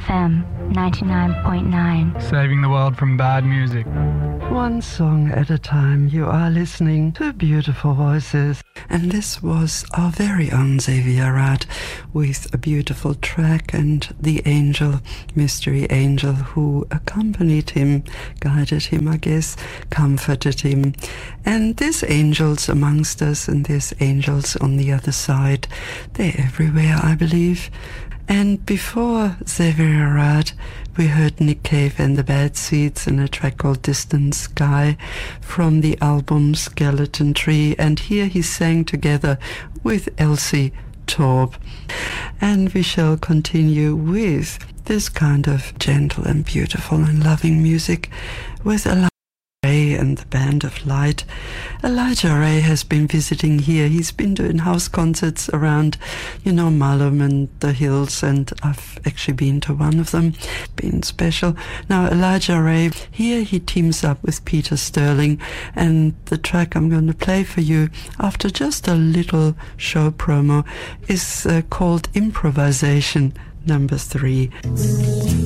FM 99.9. Saving the world from bad music. One song at a time. You are listening to beautiful voices. And this was our very own Xavier Rudd with a beautiful track, and the angel, mystery angel, who accompanied him, guided him, I guess, comforted him. And there's angels amongst us, and there's angels on the other side. They're everywhere, I believe. And before Xavier Rudd, we heard Nick Cave and the Bad Seeds in a track called Distant Sky from the album Skeleton Tree. And here he sang together with Elsie Torp. And we shall continue with this kind of gentle and beautiful and loving music with Elijah Ray and the Band of Light. Elijah Ray has been visiting here. He's been doing house concerts around, Malum and the hills, and I've actually been to one of them. Been special. Now, Elijah Ray, here he teams up with Peter Sterling, and the track I'm going to play for you after just a little show promo is called Improvisation number 3.